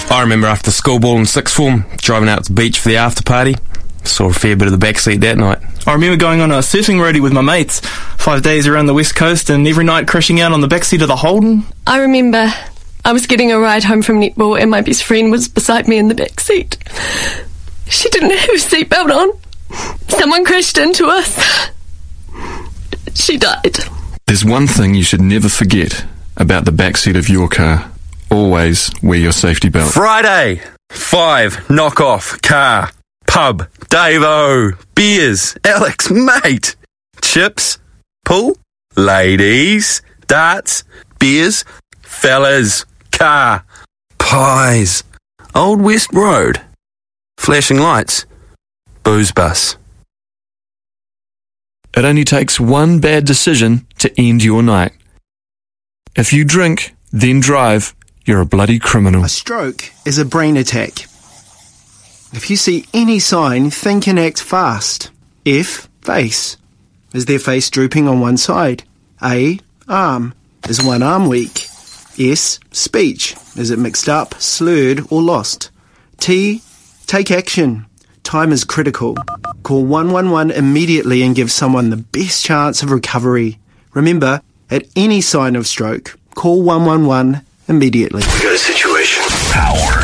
I remember after school ball in sixth form, driving out to the beach for the after party. Saw a fair bit of the backseat that night. I remember going on a surfing roadie with my mates, 5 days around the west coast, and every night crashing out on the backseat of the Holden. I remember I was getting a ride home from netball and my best friend was beside me in the backseat. She didn't have a seatbelt on. Someone crashed into us. She died. There's one thing you should never forget about the backseat of your car. Always wear your safety belt. Friday, 5, knock off, car, pub, Dave-O, beers, Alex, mate, chips, pool, ladies, darts, beers, fellas, car, pies, Old West Road, flashing lights, booze bus. It only takes one bad decision to end your night. If you drink, then drive, you're a bloody criminal. A stroke is a brain attack. If you see any sign, think and act fast. F, face. Is their face drooping on one side? A, arm. Is one arm weak? S, speech. Is it mixed up, slurred, or lost? T, take action. Time is critical. Call 111 immediately and give someone the best chance of recovery. Remember, at any sign of stroke, call 111 immediately. We got a situation. Power